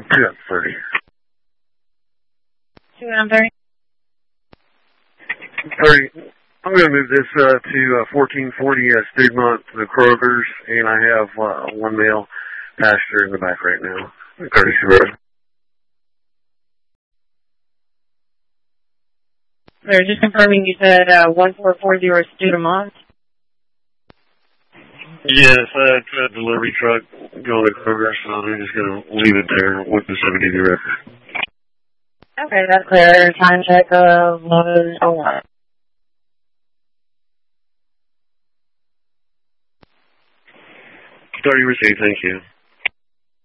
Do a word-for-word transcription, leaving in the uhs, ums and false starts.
two out of thirty. Two out of thirty? thirty. I'm going to move this uh, to uh, fourteen forty uh, Studmont to the Kroger's, and I have uh, one male passenger in the back right now. Courtesy road. They're just confirming you said uh, one four four zero Studmont. Yes, I had a delivery truck going to Kroger, so I'm just going to leave it there with the seventy record. Okay, that's clear. Time check of was oh one. thirty received, thank you.